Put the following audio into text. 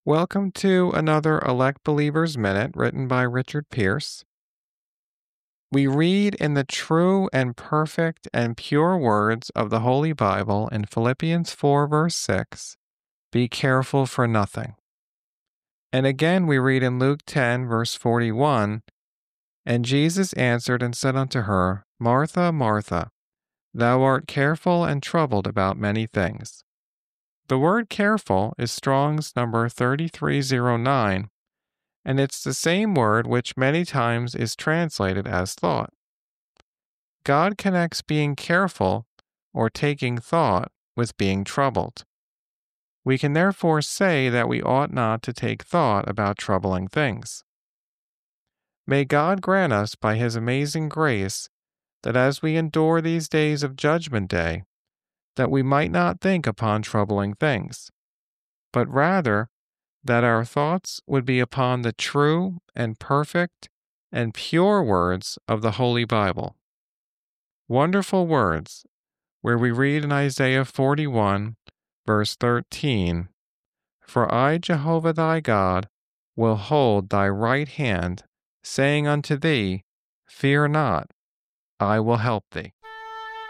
Welcome to another Elect Believers Minute written by Richard Pierce. We read in the true and perfect and pure words of the Holy Bible in Philippians 4, verse 6, "Be careful for nothing." And again we read in Luke 10, verse 41, "And Jesus answered and said unto her, Martha, Martha, thou art careful and troubled about many things." The word careful is Strong's number 3309. And it's the same word which many times is translated as thought. God connects being careful or taking thought with being troubled. We can therefore say that we ought not to take thought about troubling things. May God grant us by His amazing grace that as we endure these days of Judgment Day, that we might not think upon troubling things, but rather that our thoughts would be upon the true and perfect and pure words of the Holy Bible. Wonderful words, where we read in Isaiah 41, verse 13, "For I, Jehovah thy God, will hold thy right hand, saying unto thee, Fear not, I will help thee."